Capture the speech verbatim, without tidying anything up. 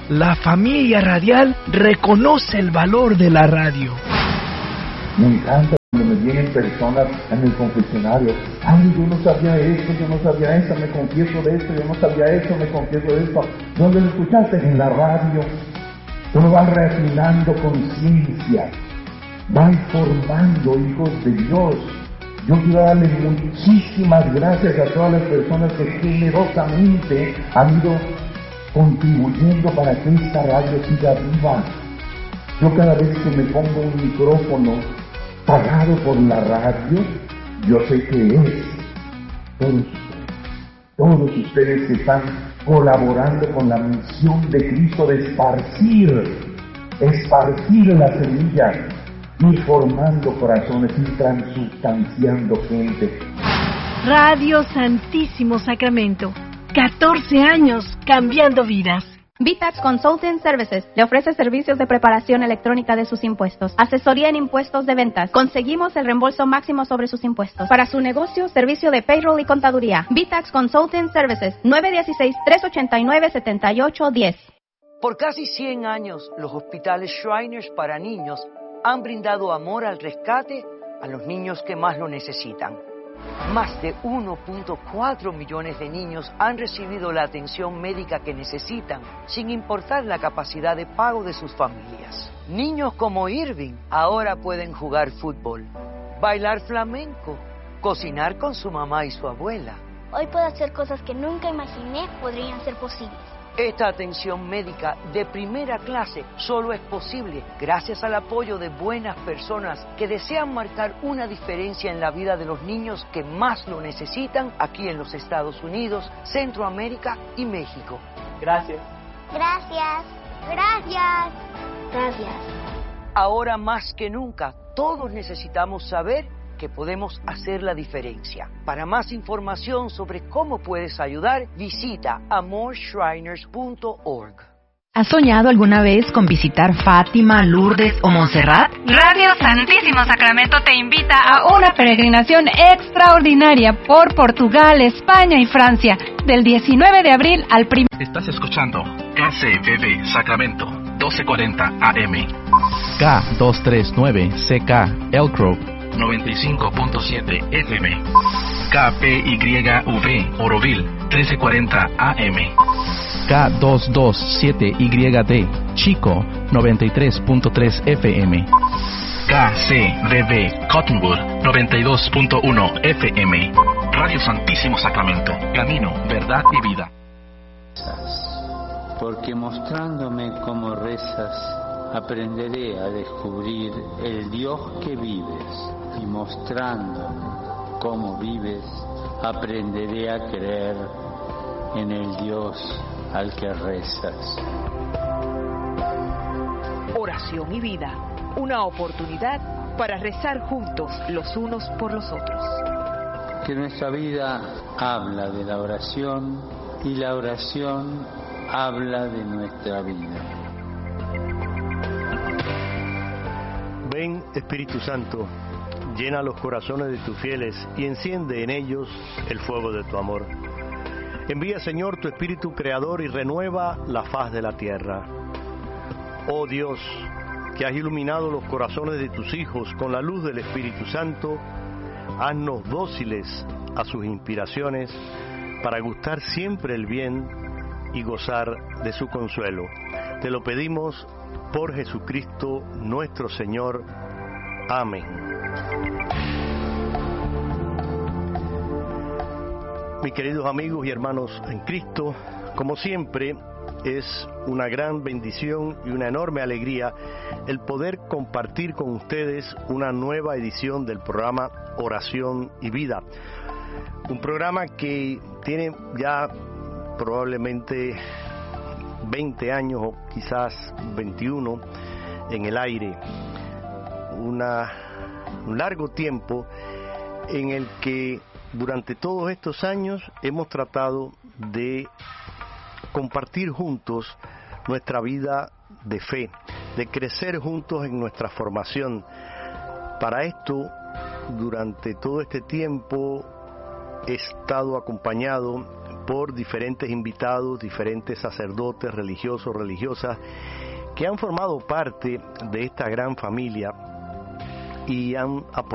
la familia radial reconoce el valor de la radio. Me encanta cuando me vienen personas en el confesionario. Ay, yo no sabía esto, yo no sabía esto, me confieso de esto, yo no sabía esto, me confieso de esto. ¿Dónde lo escuchaste? En la radio. Uno va refinando conciencia, va formando hijos de Dios. Yo quiero darle muchísimas gracias a todas las personas que generosamente han ido contribuyendo para que esta radio siga viva. Yo cada vez que me pongo un micrófono pagado por la radio, yo sé que es todos ustedes, todos ustedes que están colaborando con la misión de Cristo de esparcir, esparcir la semilla, y formando corazones y transubstanciando gente. Radio Santísimo Sacramento, catorce años cambiando vidas. V-Tax Consulting Services le ofrece servicios de preparación electrónica de sus impuestos, asesoría en impuestos de ventas. Conseguimos el reembolso máximo sobre sus impuestos. Para su negocio, servicio de payroll y contaduría. V-Tax Consulting Services, nueve uno seis, tres ocho nueve, siete ocho uno cero. Por casi cien años, los hospitales Shriners para niños han brindado amor al rescate a los niños que más lo necesitan. Más de uno punto cuatro millones de niños han recibido la atención médica que necesitan, sin importar la capacidad de pago de sus familias. Niños como Irving ahora pueden jugar fútbol, bailar flamenco, cocinar con su mamá y su abuela. Hoy puedo hacer cosas que nunca imaginé podrían ser posibles. Esta atención médica de primera clase solo es posible gracias al apoyo de buenas personas que desean marcar una diferencia en la vida de los niños que más lo necesitan aquí en los Estados Unidos, Centroamérica y México. Gracias. Gracias. Gracias. Gracias. Ahora más que nunca, todos necesitamos saber que podemos hacer la diferencia. Para más información sobre cómo puedes ayudar, visita amor shriners punto org. ¿Has soñado alguna vez con visitar Fátima, Lourdes o Montserrat? Radio Santísimo Sacramento te invita a una peregrinación extraordinaria por Portugal, España y Francia, del diecinueve de abril al primero. Estás escuchando K C V B Sacramento, doce cuarenta A M. K doscientos treinta y nueve C K Elk Grove, noventa y cinco punto siete F M. K P Y V Oroville, trece cuarenta A M. K doscientos veintisiete Y D Chico, noventa y tres punto tres F M. K C V B Cottonwood, noventa y dos punto uno F M. Radio Santísimo Sacramento, camino, verdad y vida. Porque mostrándome cómo rezas, aprenderé a descubrir el Dios que vives, y mostrándome cómo vives, aprenderé a creer en el Dios al que rezas. Oración y vida, una oportunidad para rezar juntos los unos por los otros. Que nuestra vida habla de la oración y la oración habla de nuestra vida. Ven, Espíritu Santo, llena los corazones de tus fieles y enciende en ellos el fuego de tu amor. Envía, Señor, tu Espíritu Creador y renueva la faz de la tierra. Oh Dios, que has iluminado los corazones de tus hijos con la luz del Espíritu Santo, haznos dóciles a sus inspiraciones para gustar siempre el bien y gozar de su consuelo. Te lo pedimos por Jesucristo nuestro Señor. Amén. Mis queridos amigos y hermanos en Cristo, como siempre, es una gran bendición y una enorme alegría el poder compartir con ustedes una nueva edición del programa Oración y Vida. Un programa que tiene ya probablemente veinte años o quizás veintiuno en el aire. Una, un largo tiempo en el que durante todos estos años hemos tratado de compartir juntos nuestra vida de fe, de crecer juntos en nuestra formación. Para esto, durante todo este tiempo he estado acompañado por diferentes invitados, diferentes sacerdotes, religiosos, religiosas, que han formado parte de esta gran familia y han aportado